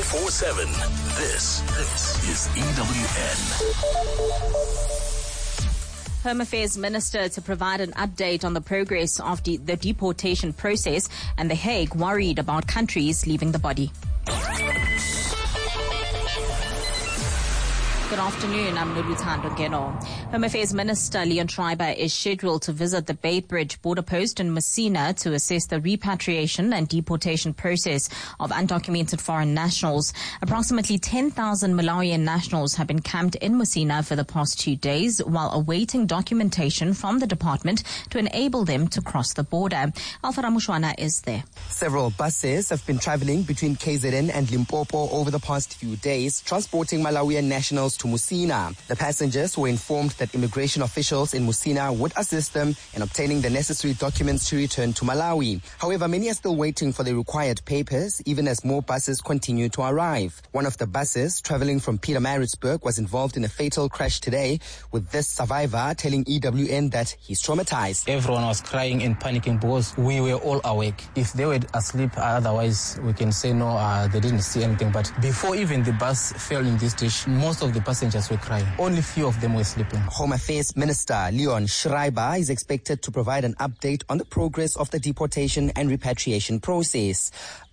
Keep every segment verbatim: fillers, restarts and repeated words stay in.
twenty-four seven. This, this is E W N. Home Affairs Minister to provide an update on the progress of de- the deportation process, and The Hague worried about countries leaving the body. Good afternoon, I'm Noluthando Ngeno. Home Affairs Minister Leon Schreiber is scheduled to visit the Beitbridge border post in Messina to assess the repatriation and deportation process of undocumented foreign nationals. Approximately ten thousand Malawian nationals have been camped in Messina for the past two days while awaiting documentation from the department to enable them to cross the border. Alpha Ramushwana is there. Several buses have been traveling between K Z N and Limpopo over the past few days, transporting Malawian nationals to Messina. The passengers were informed that immigration officials in Messina would assist them in obtaining the necessary documents to return to Malawi. However, many are still waiting for the required papers, even as more buses continue to arrive. One of the buses traveling from Pietermaritzburg was involved in a fatal crash today, with this survivor telling E W N that he's traumatized. Everyone was crying and panicking because we were all awake. If they were asleep, otherwise we can say no, uh, they didn't see anything. But before even the bus fell in this ditch, most of the passengers were crying. Only few of them were sleeping. Home Affairs Minister Leon Schreiber is expected to provide an update on the progress of the deportation and repatriation process.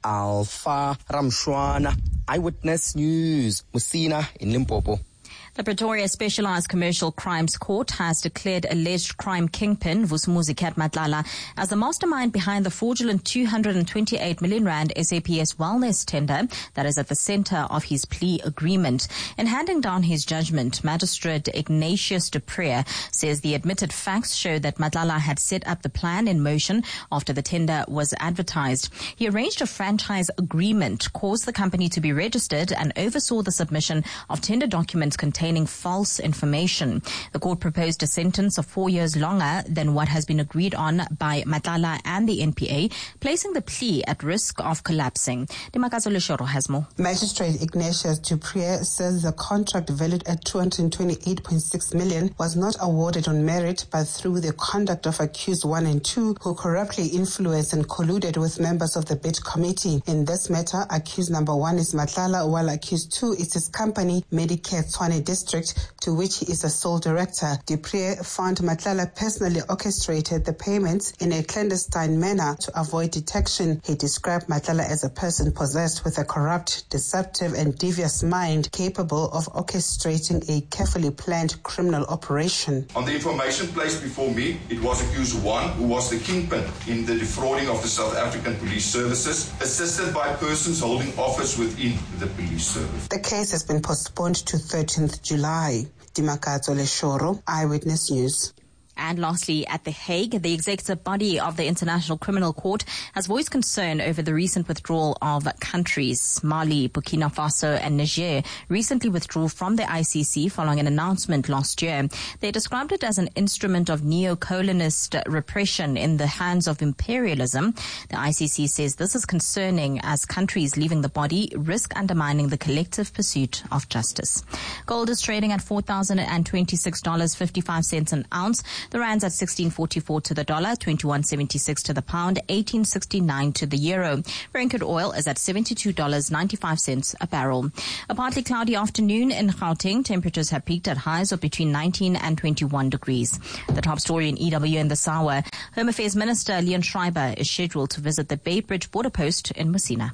Alpha Ramshwana, Eyewitness News, Messina in Limpopo. The Pretoria Specialized Commercial Crimes Court has declared alleged crime kingpin Vusumuzi Matlala as the mastermind behind the fraudulent two hundred twenty-eight million rand S A P S wellness tender that is at the center of his plea agreement. In handing down his judgment, Magistrate Ignatius de Preer says the admitted facts show that Matlala had set up the plan in motion after the tender was advertised. He arranged a franchise agreement, caused the company to be registered, and oversaw the submission of tender documents containing false information. The court proposed a sentence of four years longer than what has been agreed on by Matlala and the N P A, placing the plea at risk of collapsing. Dimakazo Leshoro has more. Magistrate Ignatius de Preer says the contract valued at two hundred twenty-eight point six million was not awarded on merit but through the conduct of accused one and two, who corruptly influenced and colluded with members of the bid committee. In this matter, accused number one is Matlala, while accused two is his company, Medicare Tshwane District, to which he is a sole director. De Preer found Matlala personally orchestrated the payments in a clandestine manner to avoid detection. He described Matlala as a person possessed with a corrupt, deceptive and devious mind capable of orchestrating a carefully planned criminal operation. On the information placed before me, it was accused one who was the kingpin in the defrauding of the South African Police Services, assisted by persons holding office within the police service. The case has been postponed to thirteenth July. Dimakazo Leshoro, Eyewitness News. And lastly, at The Hague, the executive body of the International Criminal Court has voiced concern over the recent withdrawal of countries. Mali, Burkina Faso and Niger recently withdrew from the I C C following an announcement last year. They described it as an instrument of neo-colonist repression in the hands of imperialism. The I C C says this is concerning as countries leaving the body risk undermining the collective pursuit of justice. Gold is trading at four thousand twenty-six dollars and fifty-five cents an ounce. The rand's at sixteen forty-four to the dollar, twenty-one seventy-six to the pound, eighteen sixty-nine to the euro. Brent oil is at seventy-two dollars and ninety-five cents a barrel. A partly cloudy afternoon in Gauteng. Temperatures have peaked at highs of between nineteen and twenty-one degrees. The top story in E W in this hour. Home Affairs Minister Leon Schreiber is scheduled to visit the Beitbridge border post in Messina.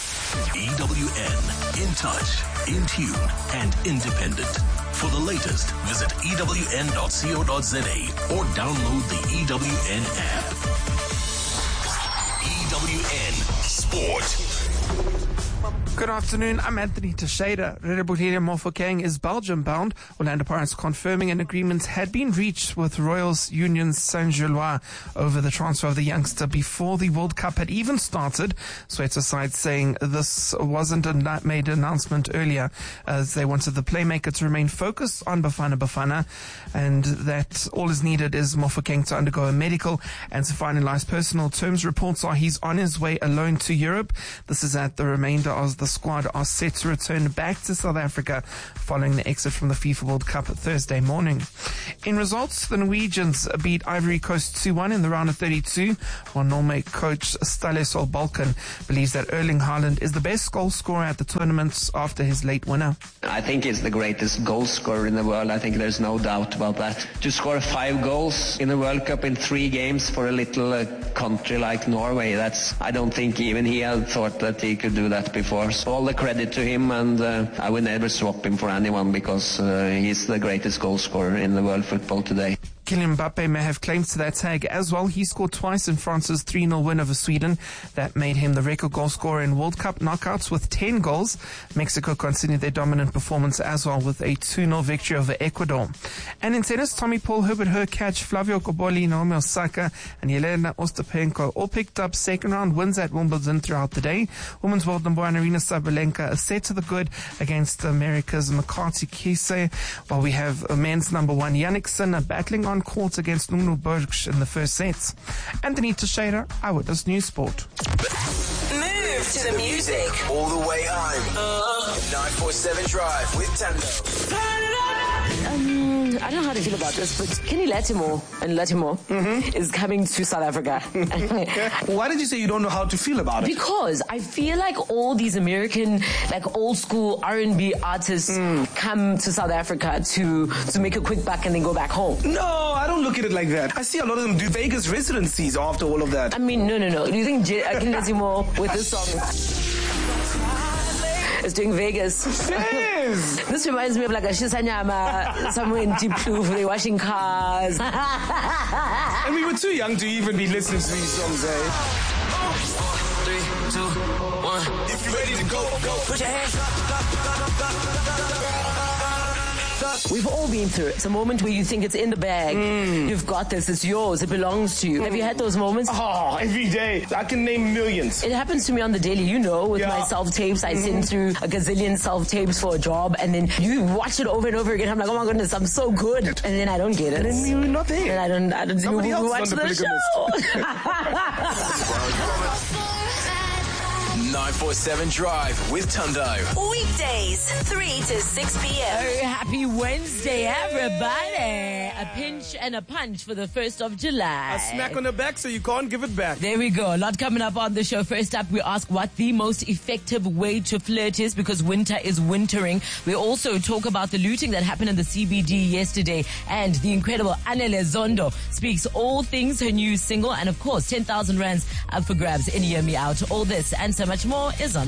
E W N, in touch, in tune, and independent. For the latest, visit E W N dot co dot za or download the E W N app. E W N Sport. Good afternoon, I'm Anthony Teixeira. Relebohile Mofokeng is Belgium-bound. Orlando Pirates confirming an agreement had been reached with Royals Union Saint-Gilloise over the transfer of the youngster before the World Cup had even started. Soweto side saying this wasn't a made announcement earlier, as they wanted the playmaker to remain focused on Bafana Bafana, and that all is needed is Mofokeng to undergo a medical and to finalize personal terms. Reports are he's on his way alone to Europe. This is at the remainder of the squad are set to return back to South Africa following the exit from the FIFA World Cup Thursday morning. In results, the Norwegians beat Ivory Coast two one in the round of thirty-two, while Norway coach Ståle Solbakken believes that Erling Haaland is the best goal scorer at the tournament after his late winner. I think he's the greatest goal scorer in the world. I think there's no doubt about that. To score five goals in the World Cup in three games for a little uh, country like Norway, that's, I don't think even he had thought that he could do that before. So all the credit to him, and uh, I would never swap him for anyone because uh, he's the greatest goal scorer in the world football today. Kylian Mbappe may have claims to that tag as well. He scored twice in France's three nil win over Sweden. That made him the record goal scorer in World Cup knockouts with ten goals. Mexico continued their dominant performance as well with a two nil victory over Ecuador. And in tennis, Tommy Paul, Herbert Hurkacz, Flavio Cobolli, Naomi Osaka and Yelena Ostapenko all picked up second round wins at Wimbledon throughout the day. Women's world number one Arina Sabalenka is set to the good against America's McCarthy Kise, while we have men's number one Yannick Sinner battling on court against Nuno Burch in the first sets. Anthony Teixeira, Eyewitness News Sport. Move to the music. All the way home. Uh, nine four seven Drive with Tando. Um, I don't know how to feel about this, but Kenny Lattimore and Lattimore mm-hmm. is coming to South Africa. Why did you say you don't know how to feel about it? Because I feel like all these American, like old school R and B artists mm. come to South Africa to, to make a quick buck and then go back home. No, I don't look at it like that. I see a lot of them do Vegas residencies after all of that. I mean, no, no, no. Do you think J- uh, Kenny Lattimore with this song is doing Vegas? Yes. This reminds me of like a Shisanyama somewhere in Deep Blue, they're washing cars. And we were too young to even be listening to these songs, eh? Three, two, one. If you're ready to go, go. Put your hands up. We've all been through it. It's a moment where you think it's in the bag. Mm. You've got this. It's yours. It belongs to you. Mm. Have you had those moments? Oh, every day. I can name millions. It happens to me on the daily, you know, with yeah. my self-tapes. I mm-hmm. send through a gazillion self-tapes for a job, and then you watch it over and over again. I'm like, oh my goodness, I'm so good. And then I don't get it. And then you're not there. And I don't, I don't Somebody you, else watch is on the, the show. nine four seven Drive with Tundo. Weekdays, three to six p.m. Oh, happy Wednesday, everybody. A pinch and a punch for the first of July. A smack on the back so you can't give it back. There we go. A lot coming up on the show. First up, we ask what the most effective way to flirt is because winter is wintering. We also talk about the looting that happened in the C B D yesterday, and the incredible Anele Zondo speaks all things her new single, and of course, ten thousand rands up for grabs in Hear Me Out. All this and so much more is on